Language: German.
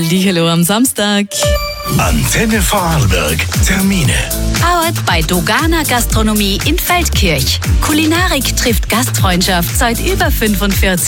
Hallihallo am Samstag. Antenne Vorarlberg. Termine. Powered bei Dogana Gastronomie in Feldkirch. Kulinarik trifft Gastfreundschaft seit über 45